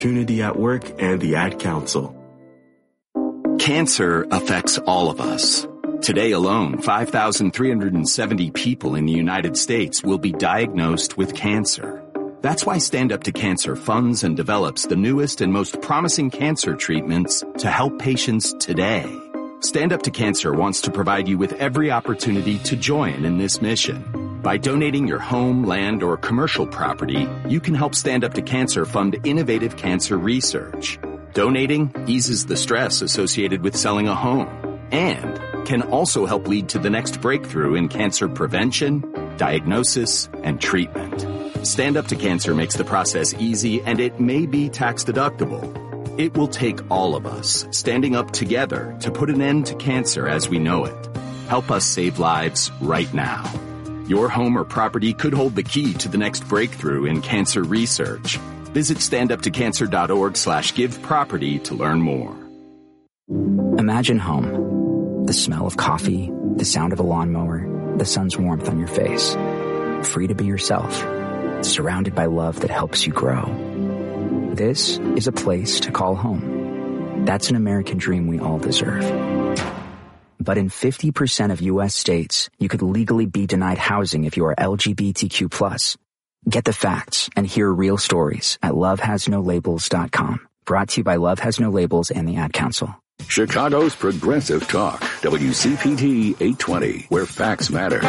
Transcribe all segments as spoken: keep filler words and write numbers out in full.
Opportunity at Work and the Ad Council. Cancer affects all of us. Today alone, five thousand three hundred seventy people in the United States will be diagnosed with cancer. That's why Stand Up to Cancer funds and develops the newest and most promising cancer treatments to help patients today. Stand Up to Cancer wants to provide you with every opportunity to join in this mission. By donating your home, land, or commercial property, you can help Stand Up to Cancer fund innovative cancer research. Donating eases the stress associated with selling a home and can also help lead to the next breakthrough in cancer prevention, diagnosis, and treatment. Stand Up to Cancer makes the process easy, and it may be tax deductible. It will take all of us standing up together to put an end to cancer as we know it. Help us save lives right now. Your home or property could hold the key to the next breakthrough in cancer research. Visit standuptocancer.org slash give property to learn more. Imagine home. The smell of coffee, the sound of a lawnmower, the sun's warmth on your face. Free to be yourself. Surrounded by love that helps you grow. This is a place to call home. That's an American dream we all deserve. But in fifty percent of U S states, you could legally be denied housing if you are L G B T Q plus. Get the facts and hear real stories at love has no labels dot com. Brought to you by Love Has No Labels and the Ad Council. Chicago's Progressive Talk, W C P T eight twenty, where facts matter.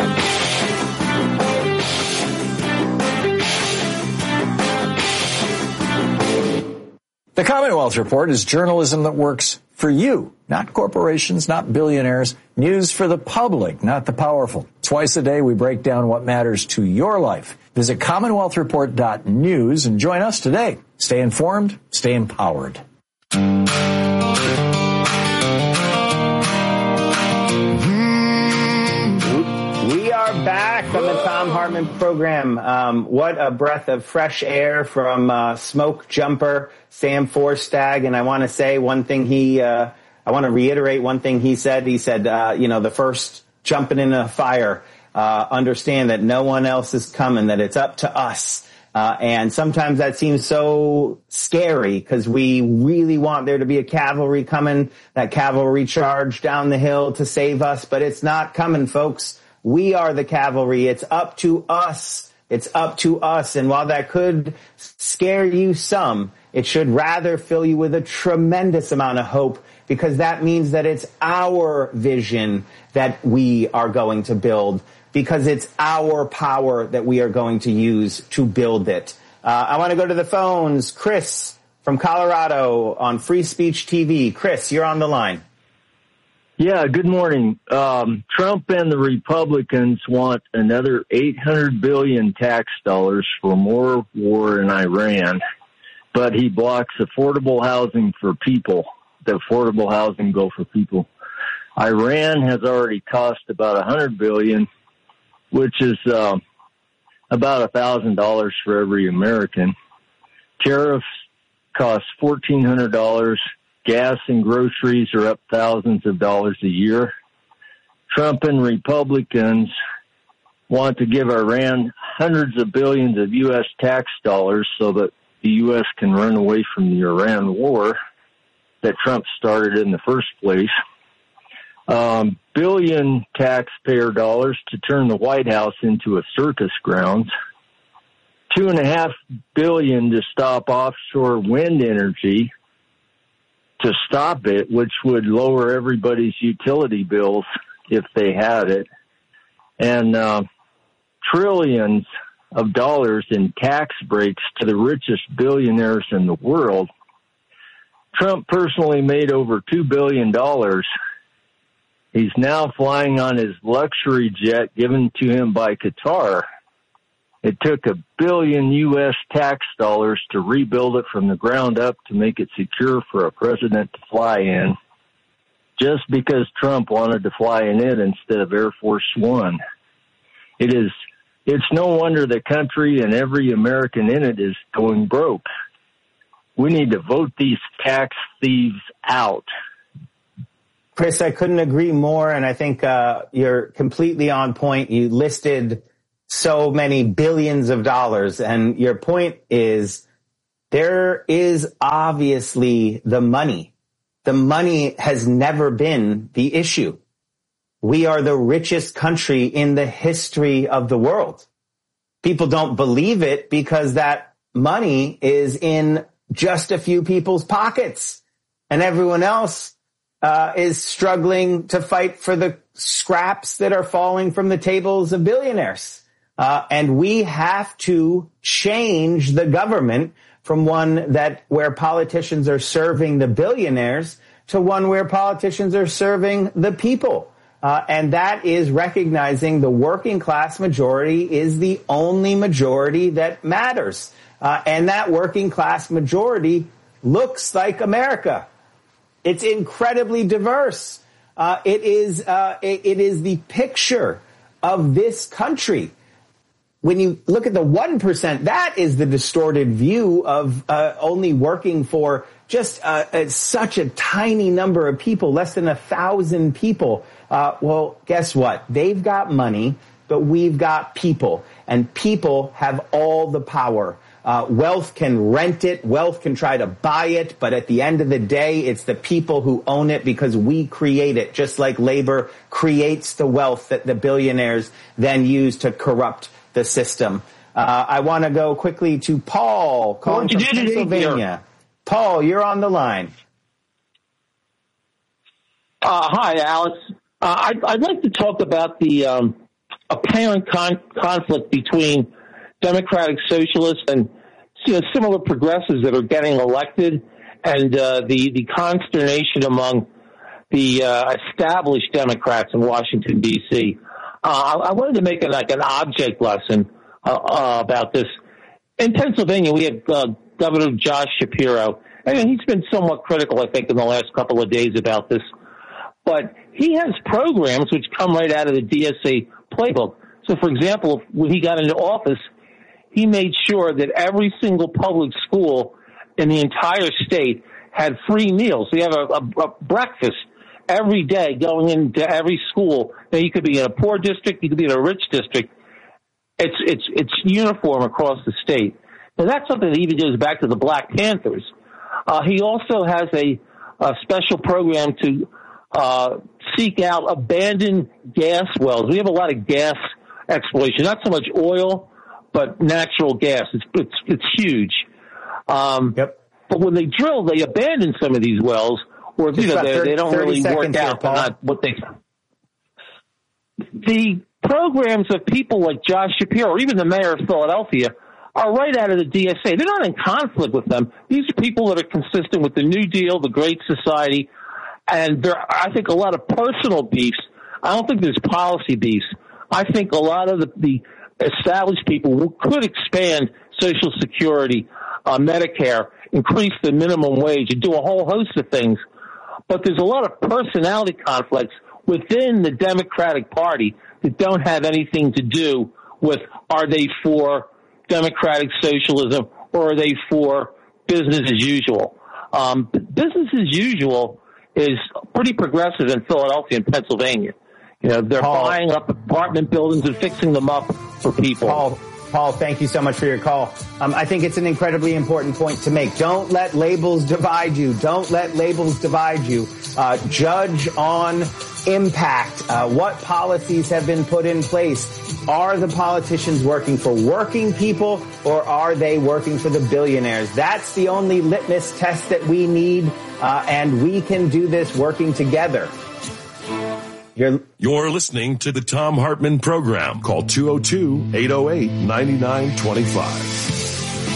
The Commonwealth Report is journalism that works for you, not corporations, not billionaires. News for the public, not the powerful. Twice a day, we break down what matters to your life. Visit commonwealth report dot news and join us today. Stay informed, stay empowered. We are back on the Thom Hartmann program. Um, what a breath of fresh air from uh, Smoke Jumper, Sam Forstag. And I want to say one thing he, uh, I want to reiterate one thing he said. He said, uh, you know, the first jumping in a fire, uh, understand that no one else is coming, that it's up to us. Uh, and sometimes that seems so scary because we really want there to be a cavalry coming, that cavalry charge down the hill to save us, but it's not coming, folks. We are the cavalry. It's up to us. It's up to us. And while that could scare you some, it should rather fill you with a tremendous amount of hope, because that means that it's our vision that we are going to build, because it's our power that we are going to use to build it. Uh, I want to go to the phones. Chris from Colorado on Free Speech T V. Chris, you're on the line. Yeah, good morning. Um, Trump and the Republicans want another eight hundred billion dollars tax dollars for more war in Iran, but he blocks affordable housing for people, the affordable housing bill for people. Iran has already cost about one hundred billion dollars, which is uh, about one thousand dollars for every American. Tariffs cost fourteen hundred dollars. Gas and groceries are up thousands of dollars a year. Trump and Republicans want to give Iran hundreds of billions of U S tax dollars so that the U S can run away from the Iran war that Trump started in the first place. Um, billion taxpayer dollars to turn the White House into a circus grounds. Two and a half billion to stop offshore wind energy, to stop it, which would lower everybody's utility bills if they had it, and uh, trillions of dollars in tax breaks to the richest billionaires in the world. Trump personally made over two billion dollars. He's now flying on his luxury jet given to him by Qatar. It took a billion U S tax dollars to rebuild it from the ground up to make it secure for a president to fly in, just because Trump wanted to fly in it instead of Air Force One. It is, it's no wonder the country and every American in it is going broke. We need to vote these tax thieves out. Chris, I couldn't agree more, and I think uh, you're completely on point. You listed so many billions of dollars, and your point is There is obviously the money. The money has never been the issue. We are the richest country in the history of the world. People don't believe it because that money is in just a few people's pockets, and everyone else uh, is struggling to fight for the scraps that are falling from the tables of billionaires. Uh, and we have to change the government from one that where politicians are serving the billionaires to one where politicians are serving the people. Uh, and that is recognizing the working class majority is the only majority that matters. Uh, and that working class majority looks like America. It's incredibly diverse. Uh, it is, uh, it, it is the picture of this country. When you look at the one percent, that is the distorted view of uh, only working for just uh, uh, such a tiny number of people, less than a thousand people. Uh, well, guess what? They've got money, but we've got people, and people have all the power. Uh, wealth can rent it. Wealth can try to buy it. But at the end of the day, it's the people who own it because we create it, just like labor creates the wealth that the billionaires then use to corrupt the system. Uh, I want to go quickly to Paul calling from Pennsylvania. Paul, you're on the line. Uh, hi, Alex. Uh, I'd, I'd like to talk about the um, apparent con- conflict between Democratic Socialists and you know, similar progressives that are getting elected, and uh, the the consternation among the uh, established Democrats in Washington D C. Uh, I, I wanted to make a, like an object lesson uh, uh, about this. In Pennsylvania, we have uh, Governor Josh Shapiro. I mean, he's been somewhat critical, I think, in the last couple of days about this. But he has programs which come right out of the D S A playbook. So, for example, when he got into office, he made sure that every single public school in the entire state had free meals. So you have a, a, a breakfast every day going into every school. Now, you could be in a poor district, you could be in a rich district. It's it's it's uniform across the state. Now, that's something that even goes back to the Black Panthers. Uh, he also has a, a special program to uh, seek out abandoned gas wells. We have a lot of gas exploration, not so much oil, but natural gas. It's it's, it's huge. Um, yep. But when they drill, they abandon some of these wells, or you know, they, they don't really work out. They're not what they. The programs of people like Josh Shapiro, or even the mayor of Philadelphia, are right out of the D S A. They're not in conflict with them. These are people that are consistent with the New Deal, the Great Society, and there are, I think, a lot of personal beefs. I don't think there's policy beefs. I think a lot of the, the established people could expand Social Security, uh, Medicare, increase the minimum wage, and do a whole host of things. But there's a lot of personality conflicts within the Democratic Party that don't have anything to do with are they for democratic socialism or are they for business as usual. Um, business as usual is pretty progressive in Philadelphia and Pennsylvania. You know, they're Paul, buying up apartment buildings and fixing them up for people. Paul, Paul, thank you so much for your call. Um, I think it's an incredibly important point to make. Don't let labels divide you. Don't let labels divide you. Uh, judge on impact. Uh, what policies have been put in place? Are the politicians working for working people, or are they working for the billionaires? That's the only litmus test that we need, uh, and we can do this working together. You're, You're listening to the Thom Hartmann Program. Call two oh two, eight oh eight, nine nine two five.